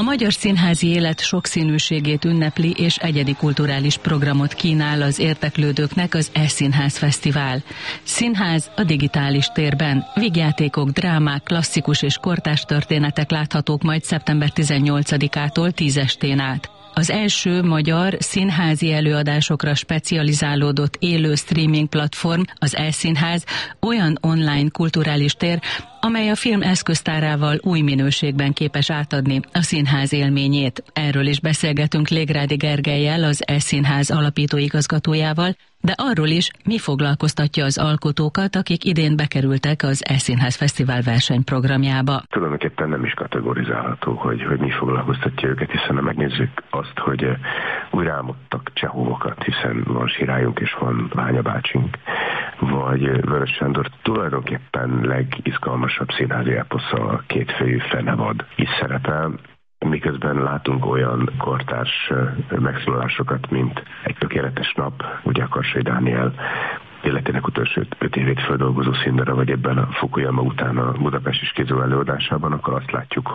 magyar színházi élet sokszínűségét ünnepli és egyedi kulturális programot kínál az érdeklődőknek az E-Színház Fesztivál. Színház a digitális térben. Vígjátékok, drámák, klasszikus és kortárs történetek láthatók majd szeptember 18-ától 10 estén át. Az első magyar színházi előadásokra specializálódott élő streaming platform, az E-Színház, olyan online kulturális tér, amely a film eszköztárával új minőségben képes átadni a színház élményét. Erről is beszélgetünk Légrádi Gergellyel, az E-Színház alapító igazgatójával, de arról is, mi foglalkoztatja az alkotókat, akik idén bekerültek az E-Színház Fesztivál versenyprogramjába. Tulajdonképpen nem is kategorizálható, hogy mi foglalkoztatja őket, hiszen ha megnézzük azt, hogy újra álmodtak Csehovokat, hiszen van Sirályunk és van Ványa bácsink, vagy Vörös Sándor tulajdonképpen legizgalmasabb színházi eposza, a kétfejű fenevad is szerepel, miközben látunk olyan kortárs megszólalásokat, mint Egy tökéletes nap, ugye a Karsai Dániel életének utolsó 5 évét feldolgozó színdarab, vagy ebben a Fukuyama után a Budapest is kéző előadásában, akkor azt látjuk,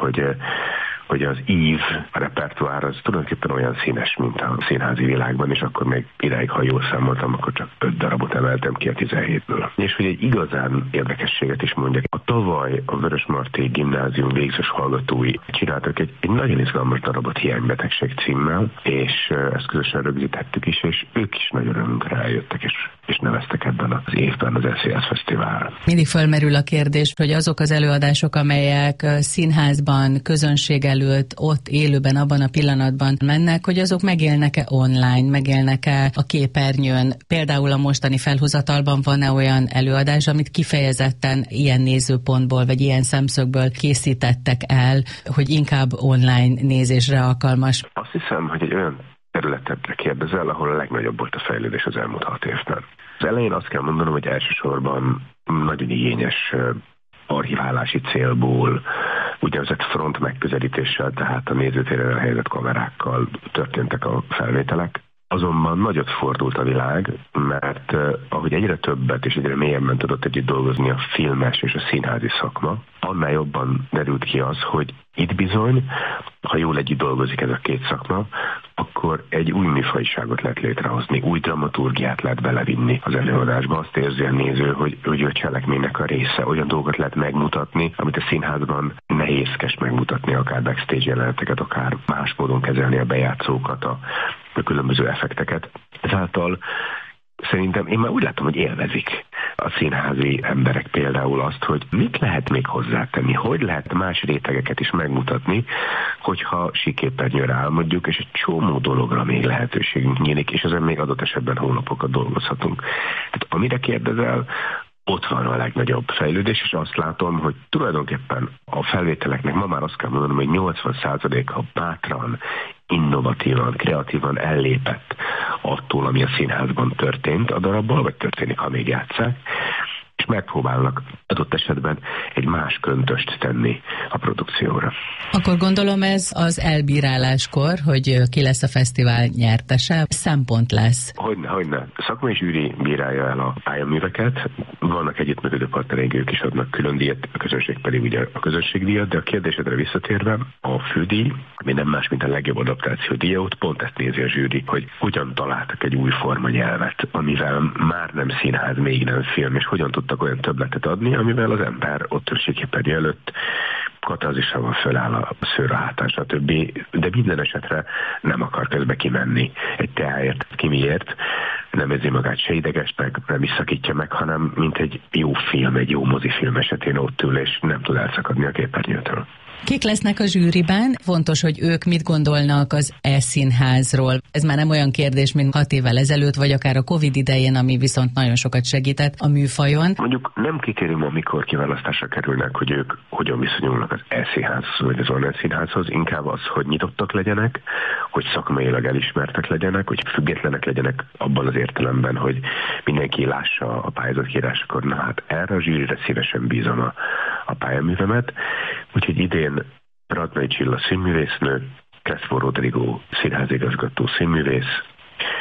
hogy az ív, a repertoár az tulajdonképpen olyan színes, mint a színházi világban, és akkor még idáig, ha jól számoltam, akkor csak 5 darabot emeltem ki a 17-ből. És hogy egy igazán érdekességet is mondjak, a tavaly a Vörösmarty Gimnázium végzős hallgatói csináltak egy nagyon izgalmas darabot Hiánybetegség címmel, és ezt közösen rögzítettük is, és ők is nagyon örömünkre eljöttek, és neveztek ebben az évben az E-Színház Fesztiválra. Mindig fölmerül a kérdés, hogy azok az előadások, amelyek színházban, közönség előtt, ott élőben, abban a pillanatban mennek, hogy azok megélnek-e online, megélnek-e a képernyőn. Például a mostani felhozatalban van-e olyan előadás, amit kifejezetten ilyen nézőpontból, vagy ilyen szemszögből készítettek el, hogy inkább online nézésre alkalmas? Azt hiszem, hogy egy olyan területetre kérdezel, ahol a legnagyobb volt a fejlődés az elmúlt 6 évben. Az elején azt kell mondanom, hogy elsősorban nagyon igényes archiválási célból, úgynevezett front megközelítéssel, tehát a nézőtéren helyezett kamerákkal történtek a felvételek. Azonban nagyot fordult a világ, mert ahogy egyre többet és egyre mélyebben tudott együtt dolgozni a filmes és a színházi szakma, annál jobban derült ki az, hogy itt bizony, ha jól együtt dolgozik ez a két szakma, akkor egy új műfajiságot lehet létrehozni, új dramaturgiát lehet belevinni az előadásba. Azt érzi a néző, hogy a cselekménynek a része, olyan dolgot lehet megmutatni, amit a színházban nehézkes megmutatni, akár backstage jeleneteket, akár más módon kezelni a bejátszókat, a különböző effekteket. Ezáltal szerintem én már úgy látom, hogy élvezik a színházi emberek például azt, hogy mit lehet még hozzátenni, hogy lehet más rétegeket is megmutatni, hogyha síkképernyőre álmodjuk, és egy csomó dologra még lehetőségünk nyílik, és ezen még adott esetben hónapokat dolgozhatunk. Tehát amire kérdezel, ott van a legnagyobb fejlődés, és azt látom, hogy tulajdonképpen a felvételeknek ma már azt kell mondanom, hogy 80%-a bátran, innovatívan, kreatívan ellépett attól, ami a színházban történt a darabból, vagy történik, ha még játsszák, és megpróbálnak adott esetben egy más köntöst tenni a produkcióra. Akkor gondolom ez az elbíráláskor, hogy ki lesz a fesztivál nyertese, szempont lesz. Hogyne. Szakmai zsűri bírálja el a pályaműveket, vannak együttműködő partnereink, ők is adnak külön díjat, a közönség pedig ugye a közönségdíjat, de a kérdésedre visszatérve, a fődíj, ami nem más, mint a legjobb adaptáció díja, ott pont ezt nézi a zsűri, hogy hogyan találtak egy új formanyelvet, amivel már nem színház, még nem film, és hogyan tudtak olyan többletet adni, amivel az ember ott képernyő előtt katarzisával föláll a szőr a hátán, stb. De minden esetre nem akar közbe kimenni egy teáért, ki miért, nem érzi magát se idegesnek, nem is szakítja meg, hanem mint egy jó film, egy jó mozifilm esetén ott ül, és nem tud elszakadni a képernyőtől. Kik lesznek a zsűriben? Fontos, hogy ők mit gondolnak az E-Színházról. Ez már nem olyan kérdés, mint 6 évvel ezelőtt, vagy akár a Covid idején, ami viszont nagyon sokat segített a műfajon. Mondjuk nem kritérium, amikor kiválasztásra kerülnek, hogy ők hogyan viszonyulnak az E-Színházhoz, vagy az online színházhoz, inkább az, hogy nyitottak legyenek, hogy szakmailag elismertek legyenek, hogy függetlenek legyenek abban az értelemben, hogy mindenki lássa a pályázatkírásakor, na hát erre a zsűrire szívesen bízom a pályaművemet. Úgyhogy idén Radnai Csilla színművésznő, Crespo Rodrigo színházigazgató színművész,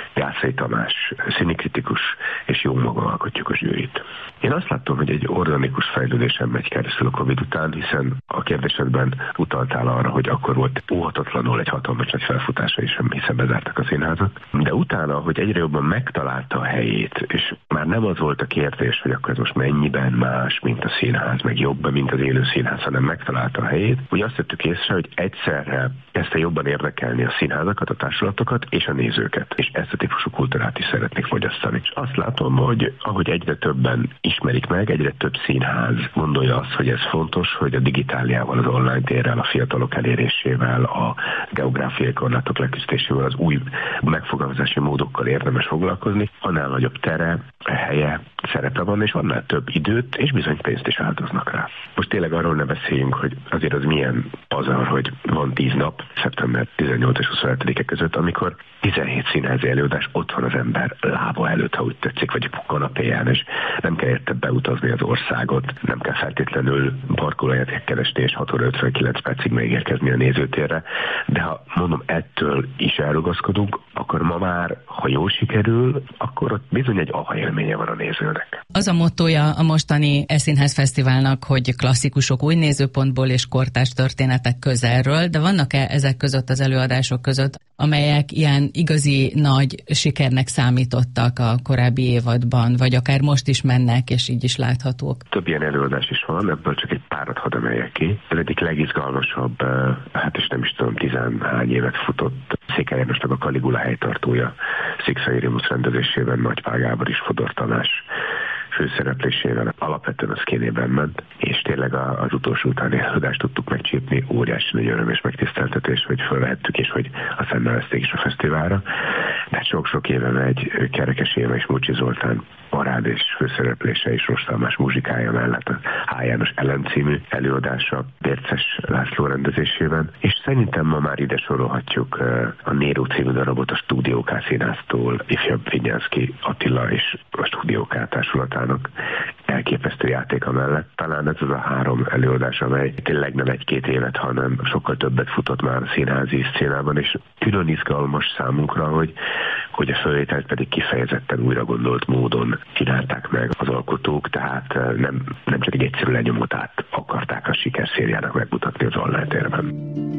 Jászai Tamás, színikritikus, és jó magam alkotjuk a zsűrit. Én azt látom, hogy egy organikus fejlődésen megy keresztül a Covid után, hiszen a kérdésedben utaltál arra, hogy akkor volt óhatatlanul egy hatalmas nagy felfutása is, hiszen bezártak a színházat. De utána, hogy egyre jobban megtalálta a helyét, és már nem az volt a kérdés, hogy akkor ez most mennyiben más, mint a színház, meg jobb, mint az élő színház, hanem megtalálta a helyét, hogy azt tettük észre, hogy egyszerre kezdte jobban érdekelni a színházakat, a társulatokat és a nézőket. És ezt a típusú kultúrát is szeretnék fogyasztani. És azt látom, hogy ahogy egyre többen ismerik meg, egyre több színház gondolja azt, hogy ez fontos, hogy a digitáliával, az online térrel, a fiatalok elérésével, a geográfiai korlátok leküzdésével, az új megfogalmazási módokkal érdemes foglalkozni, annál nagyobb tere, helye, szerepe van, és annál több időt és bizony pénzt is áldoznak rá. Most tényleg arról ne beszéljünk, hogy azért az milyen pazar, hogy van 10 nap, szeptember 18 és 27-e között, amikor 17 színházi előadás ott van az ember lába előtt, ha úgy tetszik, vagy a kanapéján, és nem kell érte beutazni az országot, nem kell feltétlenül parkolóhelyet keresni, és 6 óra 59 percig megérkezni a nézőtérre, de ha mondom, ettől is elrugaszkodunk, akkor ma már, ha jól sikerül, akkor ott bizony egy aha élménye van a nézőnek. Az a mottója a mostani E-Színház Fesztiválnak, hogy klasszikusok új nézőpontból és kortárs történetek közelről, de vannak-e ezek között az előadások között, amelyek ilyen igazi nagy sikernek számítottak a korábbi évadban, vagy akár most is mennek, és így is láthatók? Több ilyen előadás is van, ebből csak egy párat hadd emeljek ki. Ez egyik legizgalmasabb, hát és nem is tudom, 10-hány évet futott Székely Jánosnak a Kaligula helytartója, Szikszai Rémusz rendezésében, Nagy Pál Gábor és Fodor Tamás főszereplésével alapvetően a szkénében ment, és tényleg az utolsó utáni előadást tudtuk megcsípni, óriási nagy öröm és megtiszteltetés, hogy felvehettük, és hogy aztán nevezték is a fesztiválra. De sok-sok éve megy Kerekes Éva és Mucsi Zoltán parádés főszereplése és Ross Tamás muzsikája mellett a H. János Ellen című előadása Bérces László rendezésében, és szerintem ma már ide sorolhatjuk a Néró című darabot a Stúdió K színháztól, ifjabb Vinyánszky Attila és a Stúdió K társulatának elképesztő játéka mellett. Talán ez az a 3 előadás, amely tényleg nem 1-2 évet, hanem sokkal többet futott már a színházi szcénában, és külön izgalmas számunkra, hogy a fölvételt pedig kifejezetten újra gondolt módon csinálták meg az alkotók, tehát nem csak egy egyszerű lenyomót át akarták a sikerszériának megmutatni az online térben.